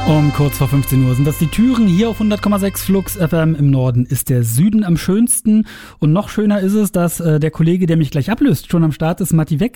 Um kurz vor 15 Uhr sind das die Türen hier auf 100,6 Flux FM. Im Norden ist der Süden am schönsten. Und noch schöner ist es, dass der Kollege, der mich gleich ablöst, schon am Start ist, Matti Weck.